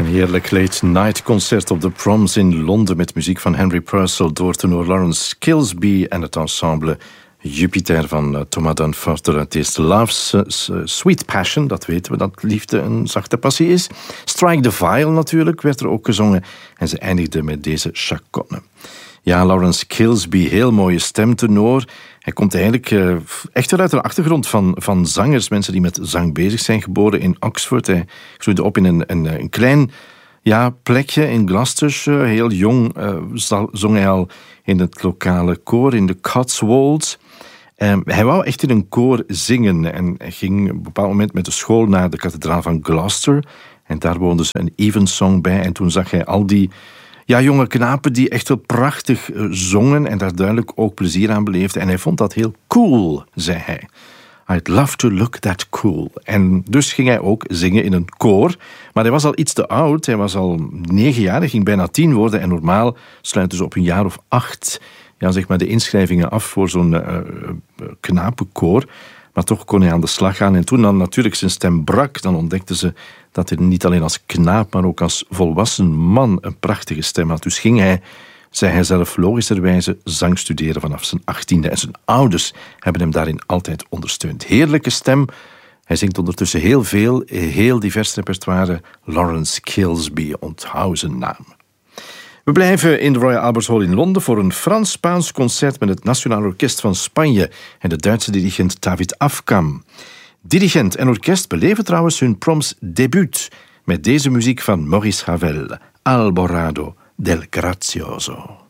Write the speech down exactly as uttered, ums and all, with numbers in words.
heerlijk late night concert op de Proms in Londen met muziek van Henry Purcell door tenor Lawrence Kilsby en het ensemble Jupiter van uh, Thomas Dunforter. Het is Love's uh, Sweet Passion, dat weten we, dat liefde een zachte passie is. Strike the Viol natuurlijk, werd er ook gezongen. En ze eindigde met deze chaconne. Ja, Lawrence Kilsby, heel mooie stemtenor. Hij komt eigenlijk uh, echt wel uit de achtergrond van, van zangers, mensen die met zang bezig zijn, geboren in Oxford. Hij groeide op in een, een, een klein ja, plekje in Gloucestershire. Heel jong uh, zong hij al in het lokale koor in de Cotswolds. Um, hij wou echt in een koor zingen en hij ging op een bepaald moment met de school naar de kathedraal van Gloucester. En daar woonde ze een evensong bij. En toen zag hij al die ja, jonge knapen die echt wel prachtig uh, zongen en daar duidelijk ook plezier aan beleefden. En hij vond dat heel cool, zei hij. I'd love to look that cool. En dus ging hij ook zingen in een koor. Maar hij was al iets te oud. Hij was al negen jaar, hij ging bijna tien worden. En normaal sluiten ze op een jaar of acht ja, zeg maar de inschrijvingen af voor zo'n uh, knapenkoor. Maar toch kon hij aan de slag gaan. En toen dan natuurlijk zijn stem brak, dan ontdekten ze dat hij niet alleen als knaap, maar ook als volwassen man een prachtige stem had. Dus ging hij, zei hij zelf logischerwijze, zang studeren vanaf zijn achttiende. En zijn ouders hebben hem daarin altijd ondersteund. Heerlijke stem. Hij zingt ondertussen heel veel, heel divers repertoire. Lawrence Kilsby, onthoud zijn naam. We blijven in de Royal Albert Hall in Londen voor een Frans-Spaans concert met het Nationaal Orkest van Spanje en de Duitse dirigent David Afkam. Dirigent en orkest beleven trouwens hun proms debuut met deze muziek van Maurice Ravel, Alborado del Grazioso.